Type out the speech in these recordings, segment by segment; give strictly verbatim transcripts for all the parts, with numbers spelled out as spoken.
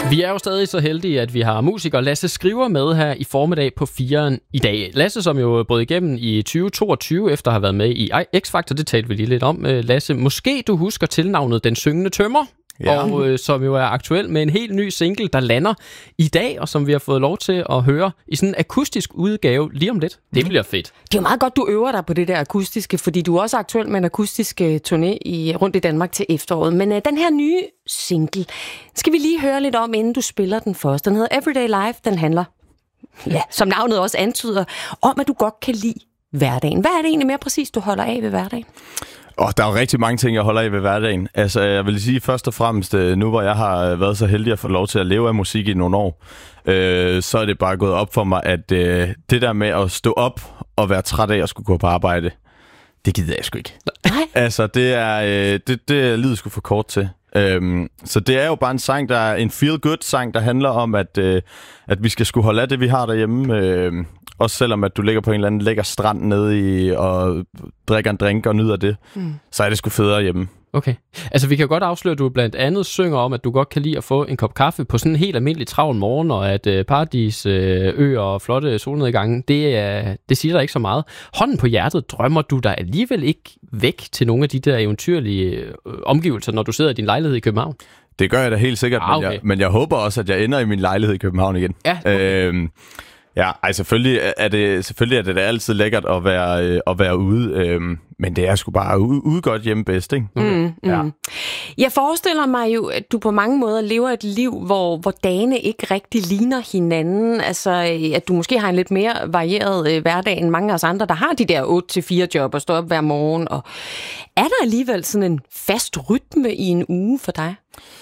Vi er jo stadig så heldige, at vi har musiker Lasse Skriver med her i formiddag på firen i dag. Lasse, som jo brød igennem i tyve toogtyve efter at have været med i X-Factor, det talte vi lige lidt om. Lasse, måske du husker tilnavnet Den Syngende Tømrer, ja. og øh, som jo er aktuel med en helt ny single, der lander i dag, og som vi har fået lov til at høre i sådan en akustisk udgave lige om lidt. Det bliver fedt. Det er jo meget godt, du øver dig på det der akustiske, fordi du er også aktuel med en akustisk turné i, rundt i Danmark til efteråret. Men øh, den her nye single skal vi lige høre lidt om, inden du spiller den først. Den hedder Everyday Life. Den handler, ja, som navnet også antyder, om at du godt kan lide hverdagen. Hvad er det egentlig mere præcis, du holder af ved hverdagen? Oh, der er jo rigtig mange ting, jeg holder af ved hverdagen. Altså, jeg vil sige først og fremmest, nu hvor jeg har været så heldig at få lov til at leve af musik i nogle år, øh, så er det bare gået op for mig, at øh, det der med at stå op og være træt af at skulle gå på arbejde, det gider jeg sgu ikke. Nej. Altså, det er øh, det, det er livet sgu for kort til. Øhm, så det er jo bare en sang, der er en feel-good-sang, der handler om, at, øh, at vi skal sgu holde af det, vi har derhjemme. Øh, også selvom, at du ligger på en eller anden lækker strand nede i og drikker en drink og nyder det, mm. så er det sgu federe hjemme. Okay. Altså, vi kan godt afsløre, at du blandt andet synger om, at du godt kan lide at få en kop kaffe på sådan en helt almindelig travl morgen, og at øh, paradis, øh, øer og flotte solnedgange, det, er, det siger der ikke så meget. Hånden på hjertet, drømmer du dig alligevel ikke væk til nogle af de der eventyrlige øh, omgivelser, når du sidder i din lejlighed i København? Det gør jeg da helt sikkert, ah, okay. men, jeg, men jeg håber også, at jeg ender i min lejlighed i København igen. Ja, okay. øhm, Ja, ej, selvfølgelig er det selvfølgelig er det da altid lækkert at være øh, at være ude, øh, men det er sgu bare ude, ude godt hjemme bedst, ikke? Mm, mm. Ja. Jeg forestiller mig jo, at du på mange måder lever et liv, hvor hvor dagene ikke rigtig ligner hinanden. Altså, at du måske har en lidt mere varieret øh, hverdag end mange af os andre, der har de der otte til fire job og står op hver morgen. Og er der alligevel sådan en fast rytme i en uge for dig?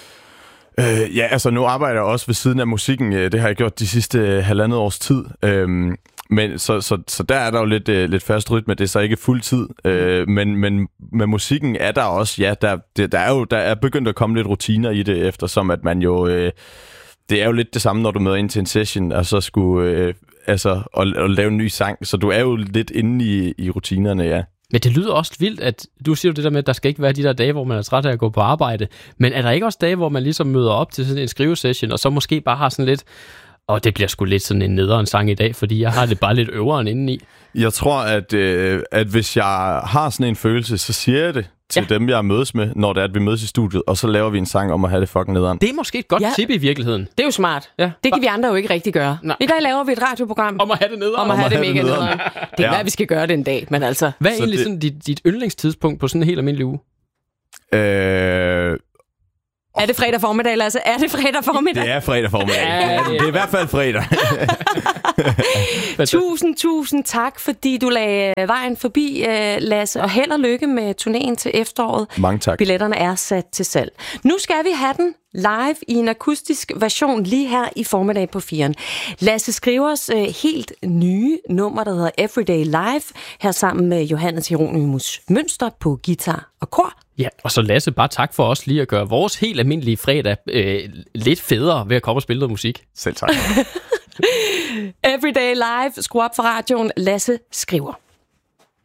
Øh, ja, altså nu arbejder jeg også ved siden af musikken. Det har jeg gjort de sidste halvandet års tid. Øhm, men så, så, så der er der jo lidt, øh, lidt fast rytme. Det er så ikke fuld tid. Øh, men, men med musikken er der også, ja, der, det, der er jo der er begyndt at komme lidt rutiner i det, eftersom at man jo... Øh, det er jo lidt det samme, når du møder ind til en session, og så skulle... Øh, altså, at, at lave en ny sang. Så du er jo lidt inde i, i rutinerne, ja. Men det lyder også vildt, at du siger jo det der med, at der skal ikke være de der dage, hvor man er træt af at gå på arbejde. Men er der ikke også dage, hvor man ligesom møder op til sådan en skrivesession, og så måske bare har sådan lidt, og det bliver sgu lidt sådan en nederen sang i dag, fordi jeg har det bare lidt øveren indeni? Jeg tror, at, øh, at hvis jeg har sådan en følelse, så siger jeg det til ja. dem, jeg mødes med, når det er, at vi mødes i studiet, og så laver vi en sang om at have det fucking nederen. Det er måske et godt ja. tip i virkeligheden. Det er jo smart. Ja. Det kan vi andre jo ikke rigtig gøre. Nej. I dag laver vi et radioprogram om at have det nederen. Om at have, om at have det, det mega nederen. Det er ja. hvad vi skal gøre den dag, men altså... Hvad er så egentlig det... sådan dit, dit yndlingstidspunkt på sådan en helt almindelig uge? Øh... Er det fredag formiddag, Lasse? Er det fredag formiddag? Det er fredag formiddag. Ja, ja. Det er i hvert fald fredag. tusind, tusind tak, fordi du lagde vejen forbi, Lasse, og held og lykke med turnéen til efteråret. Mange tak. Billetterne er sat til salg. Nu skal vi have den live i en akustisk version lige her i formiddag på firen. Lasse Skrivers uh, helt nye nummer, der hedder Everyday Life, her sammen med Johannes Hieronymus Mønster på guitar og kor. Ja, og så Lasse, bare tak for os lige at gøre vores helt almindelige fredag øh, lidt federe ved at komme og spille noget musik. Selv tak. Everyday Live, skru op for radioen, Lasse Skriver.